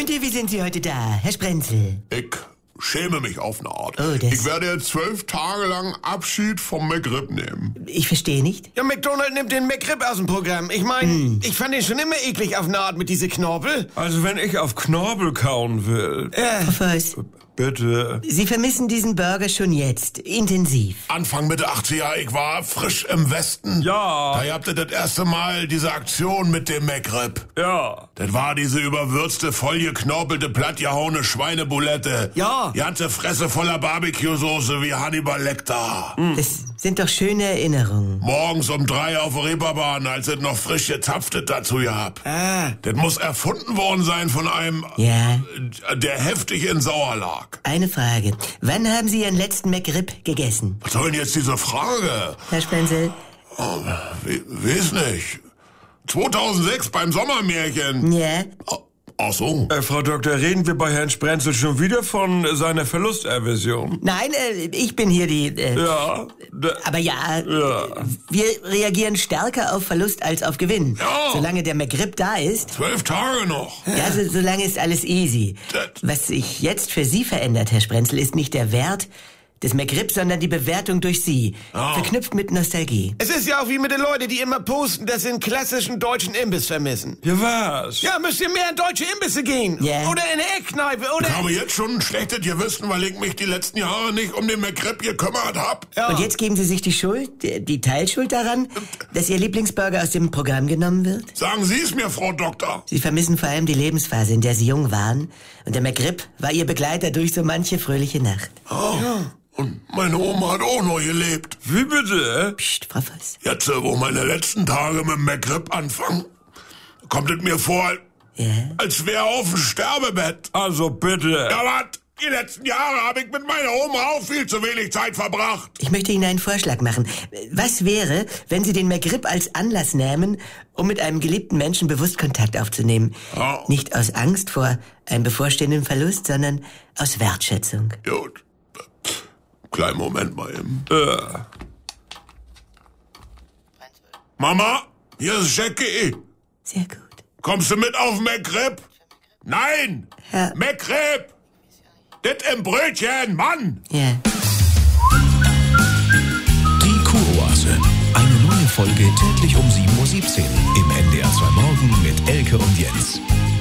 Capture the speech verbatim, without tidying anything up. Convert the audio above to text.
Und wie sind Sie heute da, Herr Sprenzel? Ich schäme mich auf eine Art. Oh, das- Ich werde jetzt zwölf Tage lang Abschied vom McRib nehmen. Ich verstehe nicht. Ja, McDonald nimmt den McRib aus dem Programm. Ich meine, Hm. ich fand den schon immer eklig auf eine Art mit diese Knorpel. Also wenn ich auf Knorpel kauen will, Frau Voss, bitte. Sie vermissen diesen Burger schon jetzt, intensiv. Anfang Mitte achtziger, ich war frisch im Westen. Ja. Da habt ihr das erste Mal diese Aktion mit dem McRib. Ja. Das war diese überwürzte, vollgeknorpelte, plattgehauene Schweinebulette. Ja. Die ganze Fresse voller Barbecue-Soße wie Hannibal Lecter. Das sind doch schöne Erinnerungen. Morgens um drei auf der Reeperbahn, als es noch frisch gezapftet dazu gehabt. Ah. Das muss erfunden worden sein von einem, Ja. äh, der heftig in Sauer lag. Eine Frage. Wann haben Sie Ihren letzten McRib gegessen? Was soll denn jetzt diese Frage? Herr Sprenzel? Oh, we- weiß nicht. zweitausendsechs beim Sommermärchen. Ja. Oh, ach so. Äh, Frau Doktor, reden wir bei Herrn Sprenzel schon wieder von seiner Verlustervision? Nein, äh, ich bin hier die... Äh, Ja. Da, Aber ja, Ja. wir reagieren stärker auf Verlust als auf Gewinn. Ja. Solange der McRib da ist, Zwölf Tage noch. ja, so, solange ist alles easy. Das- Was sich jetzt für Sie verändert, Herr Sprenzel, ist nicht der Wert des McRib, sondern die Bewertung durch Sie. Ah. Verknüpft mit Nostalgie. Es ist ja auch wie mit den Leuten, die immer posten, dass sie einen klassischen deutschen Imbiss vermissen. ja was? Ja, müsst ihr mehr in deutsche Imbisse gehen. Ja. Oder in eine Eckkneipe. Oder... Ich habe jetzt schon ein schlechtes Gewissen, weil ich mich die letzten Jahre nicht um den McRib gekümmert hab. Ja. Und jetzt geben Sie sich die Schuld, die die Teilschuld daran, dass Ihr Lieblingsburger aus dem Programm genommen wird? Sagen Sie es mir, Frau Doktor. Sie vermissen vor allem die Lebensphase, in der Sie jung waren. Und der McRib war Ihr Begleiter durch so manche fröhliche Nacht. Oh. Und meine Oma hat auch noch gelebt. Wie bitte? Psst, Frau Voss. Jetzt, äh, wo meine letzten Tage mit dem McRib anfangen, kommt es mir vor, Ja? als wäre auf dem Sterbebett. Also bitte. Ja, was? Die letzten Jahre habe ich mit meiner Oma auch viel zu wenig Zeit verbracht. Ich möchte Ihnen einen Vorschlag machen. Was wäre, wenn Sie den McRib als Anlass nehmen, um mit einem geliebten Menschen bewusst Kontakt aufzunehmen? Ja. Nicht aus Angst vor einem bevorstehenden Verlust, sondern aus Wertschätzung. Gut. Kleinen Moment mal eben. Äh, Mama, hier ist Jackie. Sehr gut. Kommst du mit auf McRib? Nein! Ja. McRib! Das im Brötchen, Mann! Ja. Die Kuroase. Eine neue Folge täglich um sieben Uhr siebzehn im N D R zwei Morgen mit Elke und Jens.